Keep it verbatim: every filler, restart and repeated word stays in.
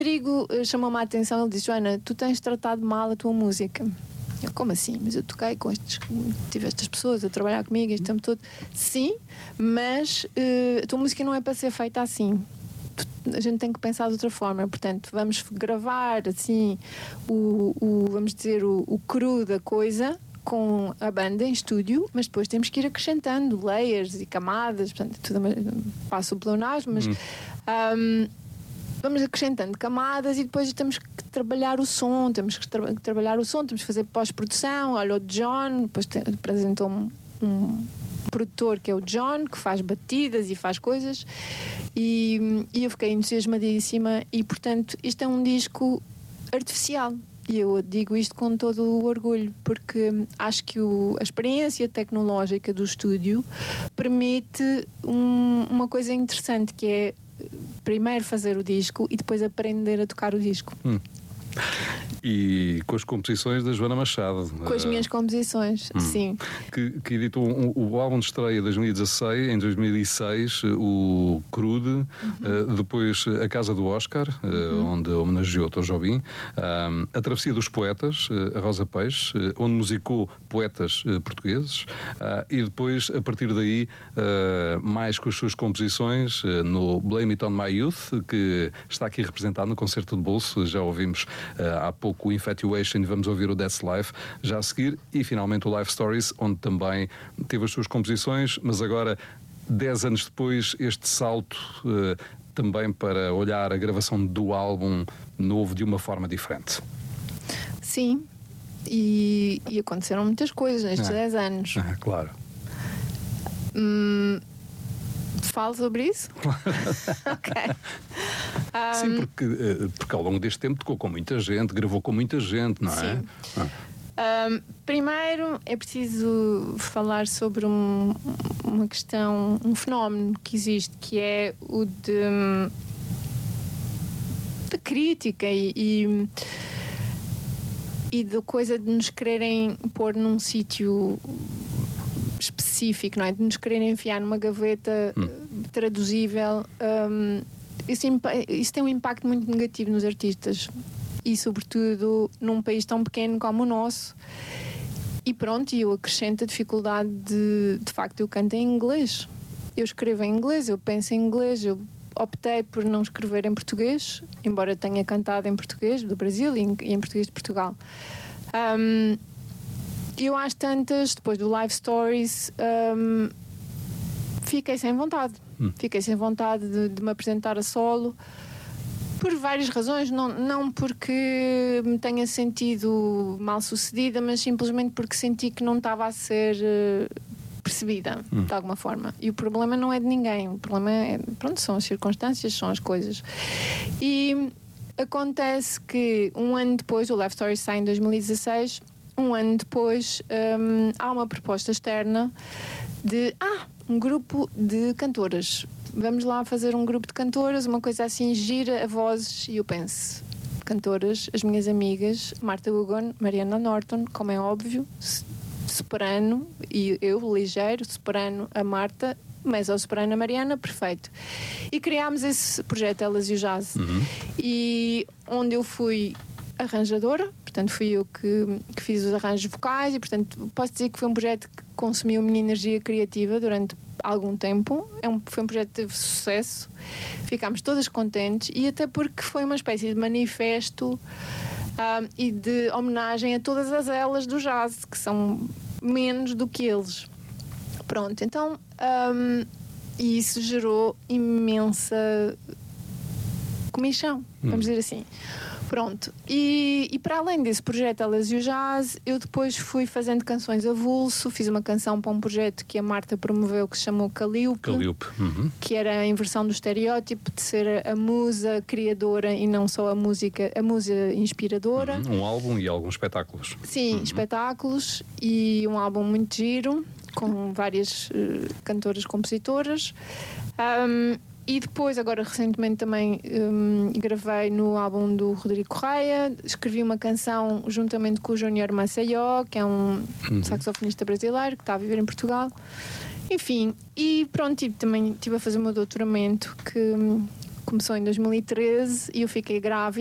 Rodrigo chamou-me a atenção, ele disse: Joana, tu tens tratado mal a tua música. Eu, como assim? Mas eu toquei com estes, tive estas pessoas a trabalhar comigo este tempo todo. Sim, mas uh, a tua música não é para ser feita assim. A gente tem que pensar de outra forma. Portanto, vamos gravar assim o, o vamos dizer o, o cru da coisa com a banda em estúdio, mas depois temos que ir acrescentando layers e camadas. Portanto, tudo passo o pleonasmo, mas hum. um, vamos acrescentando camadas e depois temos que trabalhar o som, temos que tra- trabalhar o som, temos que fazer pós-produção. Olha, o John, depois te- apresentou-me um produtor que é o John, que faz batidas e faz coisas, e, e eu fiquei entusiasmadíssima, e portanto isto é um disco artificial, e eu digo isto com todo o orgulho, porque acho que o, a experiência tecnológica do estúdio permite um, uma coisa interessante, que é primeiro fazer o disco e depois aprender a tocar o disco. Hum. E com as composições da Joana Machado. Com as minhas composições, hum. sim. Que, que editou um, o álbum de estreia de dois mil e dezasseis, em dois mil e seis, o Crude, uhum. uh, depois A Casa do Oscar, uh, uhum. onde homenageou Tom Jobim, uh, A Travessia dos Poetas, uh, a Rosa Peixe, uh, onde musicou poetas uh, portugueses, uh, e depois, a partir daí, uh, mais com as suas composições, uh, no Blame It On My Youth, que está aqui representado no Concerto de Bolso, já ouvimos uh, há pouco o Infatuation e vamos ouvir o That's Life já a seguir, e finalmente o Life Stories, onde também teve as suas composições, mas agora, dez anos depois, este salto uh, também para olhar a gravação do álbum novo de uma forma diferente. Sim, e, e aconteceram muitas coisas nestes ah. dez anos. Ah, claro. Hum, falo sobre isso? Ok. Um, Sim, porque, porque ao longo deste tempo tocou com muita gente, gravou com muita gente, não é? Sim. Ah. Um, primeiro é preciso falar sobre um, uma questão, um fenómeno que existe, que é o de, de crítica e, e, e da coisa de nos quererem pôr num sítio específico, não é? De nos quererem enfiar numa gaveta hum. traduzível. Um, isso, isso tem um impacto muito negativo nos artistas, e sobretudo num país tão pequeno como o nosso. E pronto, eu acrescento a dificuldade de, de facto, eu canto em inglês, eu escrevo em inglês, eu penso em inglês, eu optei por não escrever em português, embora tenha cantado em português do Brasil e em, e em português de Portugal. Um, eu às tantas, depois do Live Stories, um, fiquei sem vontade. Hum. Fiquei sem vontade de, de me apresentar a solo, por várias razões, não, não porque me tenha sentido mal sucedida, mas simplesmente porque senti que não estava a ser uh, percebida, hum. de alguma forma. E o problema não é de ninguém, o problema é, pronto, são as circunstâncias, são as coisas. E acontece que um ano depois, o Live Story sai em dois mil e dezasseis, um ano depois um, há uma proposta externa de ah, um grupo de cantoras, vamos lá fazer um grupo de cantoras, uma coisa assim gira a vozes. E eu penso, cantoras, as minhas amigas Marta Hugon, Mariana Norton, como é óbvio, soprano, e eu ligeiro, soprano a Marta, mezzo-soprano a Mariana, perfeito. E criámos esse projeto Elas e o Jazz, uhum. e onde eu fui arranjadora, portanto fui eu que, que fiz os arranjos vocais, e portanto posso dizer que foi um projeto que consumiu a minha energia criativa durante algum tempo. É um, foi um projeto que teve sucesso, ficámos todas contentes, e até porque foi uma espécie de manifesto um, e de homenagem a todas as elas do jazz, que são menos do que eles. Pronto, então um, e isso gerou imensa comichão, vamos hum. dizer assim. Pronto, e, e para além desse projeto Elas e o Jazz, eu depois fui fazendo canções avulso, fiz uma canção para um projeto que a Marta promoveu que se chamou Calliope, Calliope. Uhum. que era a inversão do estereótipo de ser a musa criadora e não só a música, a musa inspiradora. Uhum. Um álbum e alguns espetáculos. Sim, uhum. espetáculos, e um álbum muito giro, com várias uh, cantoras compositoras. Um, E depois, agora recentemente também um, gravei no álbum do Rodrigo Correia, escrevi uma canção juntamente com o Júnior Maceió, que é um uhum. saxofonista brasileiro que está a viver em Portugal. Enfim, e pronto, e também estive a fazer o meu doutoramento, que começou em dois mil e treze e eu fiquei grávida.